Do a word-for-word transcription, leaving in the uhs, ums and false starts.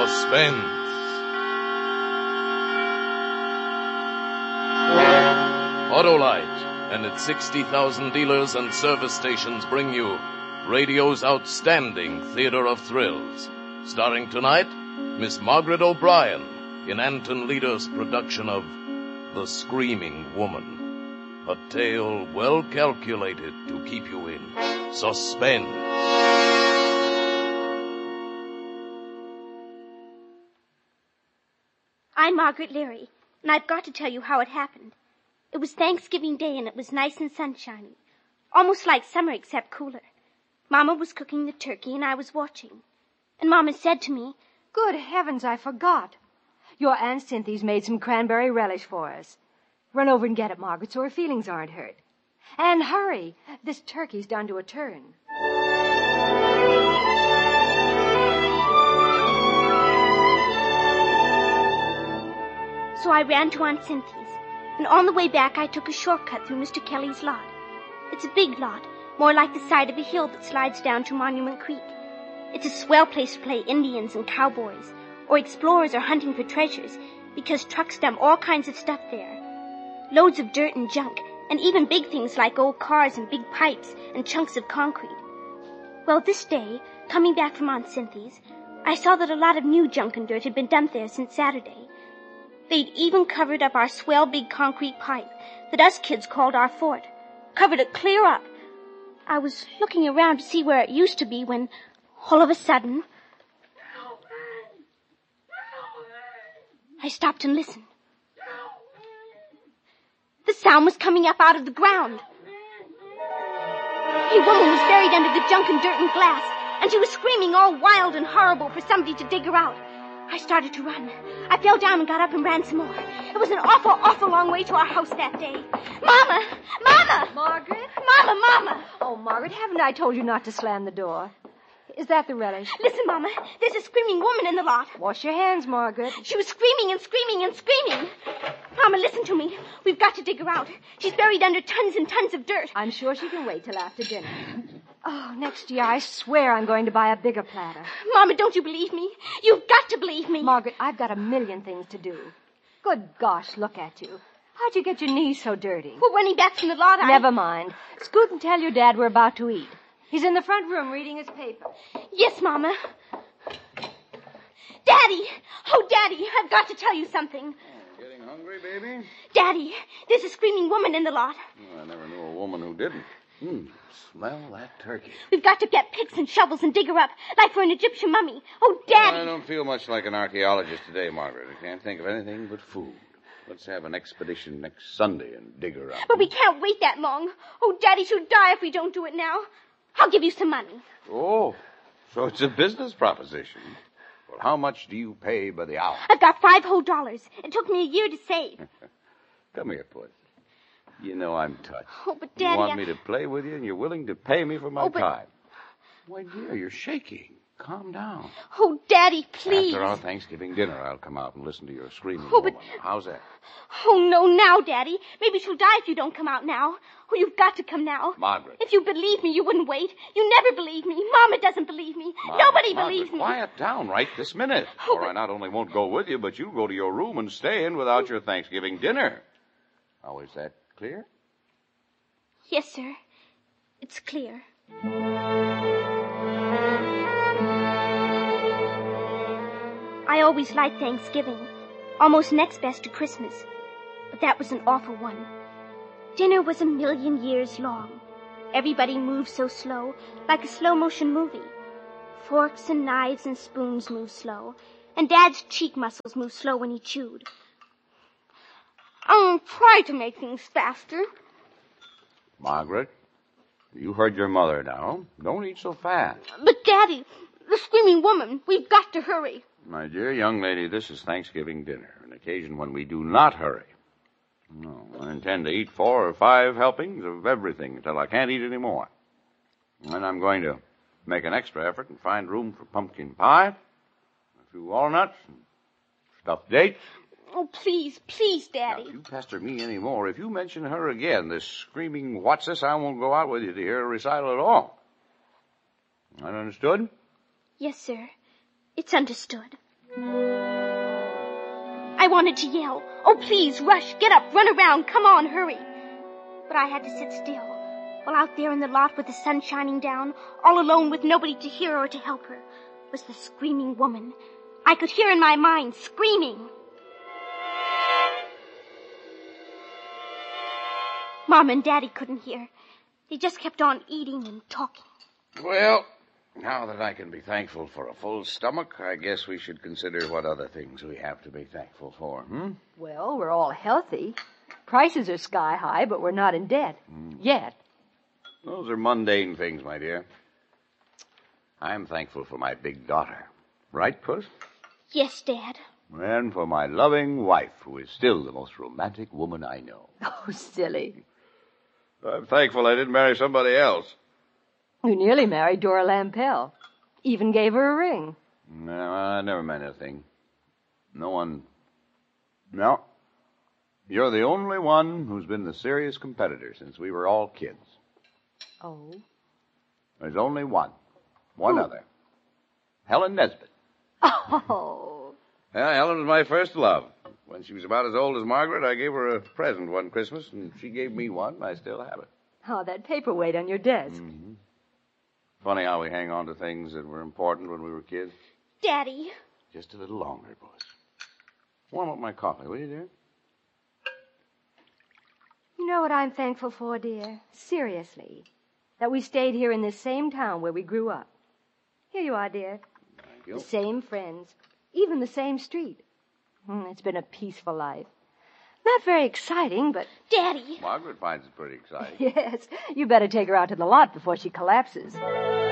Suspense. Autolite and its sixty thousand dealers and service stations bring you radio's outstanding theater of thrills. Starring tonight, Miss Margaret O'Brien in Anton Leader's production of The Screaming Woman. A tale well calculated to keep you in suspense. I'm Margaret Leary, and I've got to tell you how it happened. It was Thanksgiving Day, and it was nice and sunshiny. Almost like summer, except cooler. Mama was cooking the turkey, and I was watching. And Mama said to me, "Good heavens, I forgot. Your Aunt Cynthy's made some cranberry relish for us. Run over and get it, Margaret, so her feelings aren't hurt. And hurry. This turkey's done to a turn." So I ran to Aunt Cynthy's, and on the way back I took a shortcut through Mister Kelly's lot. It's a big lot, more like the side of a hill that slides down to Monument Creek. It's a swell place to play Indians and cowboys, or explorers or hunting for treasures, because trucks dump all kinds of stuff there. Loads of dirt and junk, and even big things like old cars and big pipes and chunks of concrete. Well, this day, coming back from Aunt Cynthy's, I saw that a lot of new junk and dirt had been dumped there since Saturday. They'd even covered up our swell big concrete pipe that us kids called our fort. Covered it clear up. I was looking around to see where it used to be when, all of a sudden, I stopped and listened. The sound was coming up out of the ground. A woman was buried under the junk and dirt and glass, and she was screaming all wild and horrible for somebody to dig her out. I started to run. I fell down and got up and ran some more. It was an awful, awful long way to our house that day. Mama! Mama! Margaret? Mama, Mama! Oh, Margaret, haven't I told you not to slam the door? Is that the relish? Listen, Mama. There's a screaming woman in the lot. Wash your hands, Margaret. She was screaming and screaming and screaming. Mama, listen to me. We've got to dig her out. She's buried under tons and tons of dirt. I'm sure she can wait till after dinner. Oh, next year I swear I'm going to buy a bigger platter. Mama, don't you believe me? You've got to believe me. Margaret, I've got a million things to do. Good gosh, look at you. How'd you get your knees so dirty? Well, running back from the lot, I... Never mind. Scoot and tell your dad we're about to eat. He's in the front room reading his paper. Yes, Mama. Daddy! Oh, Daddy, I've got to tell you something. Getting hungry, baby? Daddy, there's a screaming woman in the lot. Oh, I never knew a woman who didn't. Hmm, smell that turkey. We've got to get picks and shovels and dig her up, like for an Egyptian mummy. Oh, Daddy! I don't feel much like an archaeologist today, Margaret. I can't think of anything but food. Let's have an expedition next Sunday and dig her up. But we can't wait that long. Oh, Daddy, she'll die if we don't do it now. I'll give you some money. Oh, so it's a business proposition. Well, how much do you pay by the hour? I've got five whole dollars. It took me a year to save. Come here, Puss. You know I'm touched. Oh, but Daddy... You want I... me to play with you, and you're willing to pay me for my oh, but... time. Why, dear, you're shaking. Calm down. Oh, Daddy, please. After our Thanksgiving dinner, I'll come out and listen to your screaming oh, woman. But... How's that? Oh, no, now, Daddy. Maybe she'll die if you don't come out now. Oh, you've got to come now. Margaret. If you believe me, you wouldn't wait. You never believe me. Mama doesn't believe me. Margaret, Nobody Margaret, believes me. Quiet down right this minute. Oh, or but... I not only won't go with you, but you'll go to your room and stay in without your Thanksgiving dinner. Now, is that clear? Yes, sir. It's clear. I always liked Thanksgiving, almost next best to Christmas, but that was an awful one. Dinner was a million years long. Everybody moved so slow, like a slow-motion movie. Forks and knives and spoons moved slow, and Dad's cheek muscles moved slow when he chewed. I'll try to make things faster. Margaret, you heard your mother now. Don't eat so fast. But, Daddy, the screaming woman, we've got to hurry. My dear young lady, this is Thanksgiving dinner, an occasion when we do not hurry. No, I intend to eat four or five helpings of everything until I can't eat any more. And then I'm going to make an extra effort and find room for pumpkin pie, a few walnuts, and stuffed dates. Oh, please, please, Daddy. Now, if you pester me any more, if you mention her again, this screaming what's this, I won't go out with you to hear a recital at all. That understood? Yes, sir. It's understood. I wanted to yell, "Oh, please, rush, get up, run around, come on, hurry." But I had to sit still, while out there in the lot with the sun shining down, all alone with nobody to hear or to help her, was the screaming woman. I could hear in my mind, screaming. Mom and Daddy couldn't hear. They just kept on eating and talking. Well, now that I can be thankful for a full stomach, I guess we should consider what other things we have to be thankful for, hmm? Well, we're all healthy. Prices are sky high, but we're not in debt. Mm. Yet. Those are mundane things, my dear. I'm thankful for my big daughter. Right, Puss? Yes, Dad. And for my loving wife, who is still the most romantic woman I know. Oh, silly. I'm thankful I didn't marry somebody else. You nearly married Dora Lampell. Even gave her a ring. No, I never meant a thing. No one... No. You're the only one who's been the serious competitor since we were all kids. Oh? There's only one. One Who? other. Helen Nesbit. Oh. Yeah, Helen was my first love. When she was about as old as Margaret, I gave her a present one Christmas, and she gave me one, and I still have it. Oh, that paperweight on your desk. Mm-hmm. Funny how we hang on to things that were important when we were kids. Daddy. Just a little longer, boys. Warm up my coffee, will you, dear? You know what I'm thankful for, dear? Seriously. That we stayed here in this same town where we grew up. Here you are, dear. Thank you. The same friends. Even the same street. Mm, it's been a peaceful life. Not very exciting, but... Daddy. Margaret finds it pretty exciting. Yes. You better take her out to the lot before she collapses.